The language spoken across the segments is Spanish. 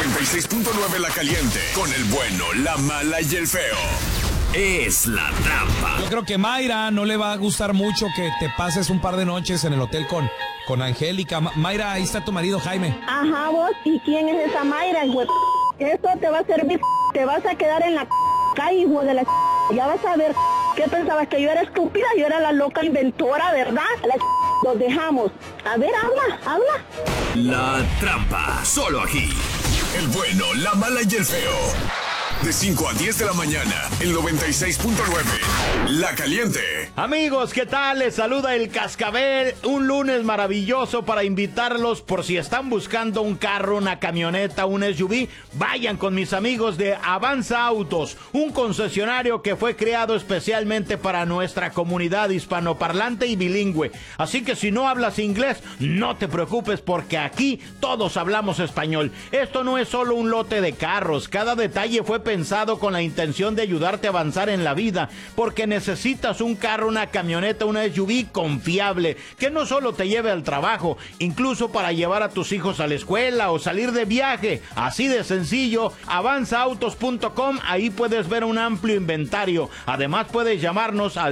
96.9 La Caliente, con el bueno, la mala y el feo. Es la trampa. Yo creo que Mayra no le va a gustar mucho que te pases un par de noches en el hotel con Angélica. Mayra, ahí está tu marido Jaime. Ajá, vos, ¿y quién es esa Mayra, güey? Esto te va a servir, te vas a quedar en la calle, hijo de la ya vas a ver. ¿Qué pensabas? Que yo era estúpida, yo era la loca inventora, ¿verdad? Los dejamos. A ver, habla. La trampa, solo aquí. El bueno, la mala y el feo. De 5 a 10 de la mañana, el 96.9. La Caliente. Amigos, ¿qué tal? Les saluda el Cascabel. Un lunes maravilloso para invitarlos por si están buscando un carro, una camioneta, un SUV. Vayan con mis amigos de Avanza Autos, un concesionario que fue creado especialmente para nuestra comunidad hispanoparlante y bilingüe. Así que si no hablas inglés, no te preocupes porque aquí todos hablamos español. Esto no es solo un lote de carros. Cada detalle fue pensado con la intención de ayudarte a avanzar en la vida, porque necesitas un carro, una camioneta, una SUV confiable, que no solo te lleve al trabajo, incluso para llevar a tus hijos a la escuela o salir de viaje. Así de sencillo, avanzaautos.com, ahí puedes ver un amplio inventario. Además puedes llamarnos al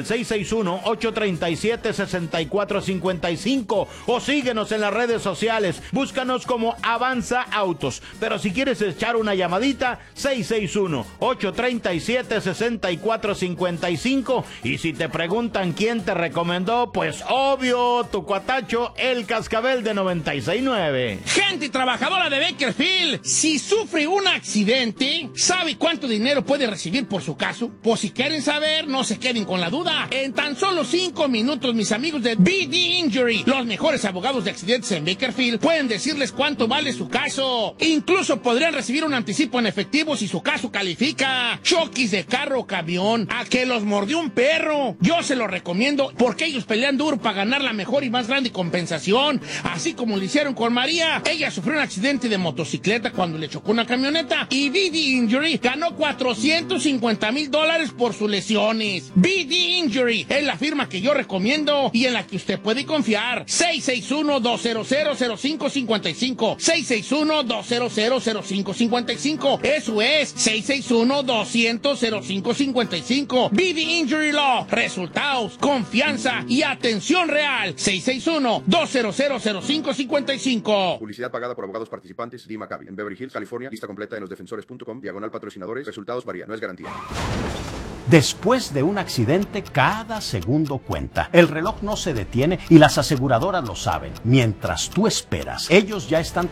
661-837-6455 o síguenos en las redes sociales, búscanos como Avanza Autos. Pero si quieres echar una llamadita, 661-837-6455. Y si te preguntan quién te recomendó, pues obvio, tu cuatacho, el Cascabel de 96.9. Gente trabajadora de Bakersfield, si sufre un accidente, ¿sabe cuánto dinero puede recibir por su caso? Pues si quieren saber, no se queden con la duda. En tan solo 5 minutos, mis amigos de BD Injury, los mejores abogados de accidentes en Bakersfield, pueden decirles cuánto vale su caso. Incluso podrían recibir un anticipo en efectivo si su caso califica. Choques de carro o camión, a que los mordió un perro. Yo se lo recomiendo porque ellos pelean duro para ganar la mejor y más grande compensación. Así como lo hicieron con María. Ella sufrió un accidente de motocicleta cuando le chocó una camioneta y BD Injury ganó $450,000 por sus lesiones. BD Injury es la firma que yo recomiendo y en la que usted puede confiar. 661-200-0555. 661-200-0555. Eso es 661-200-0555. BD Injury Law. Resultados, confianza y atención real. 661-200-0555. Publicidad pagada por abogados participantes. D. Maccabi. En Beverly Hills, California. Lista completa en losdefensores.com. /patrocinadores. Resultados varían. No es garantía. Después de un accidente, cada segundo cuenta. El reloj no se detiene y las aseguradoras lo saben. Mientras tú esperas, ellos ya están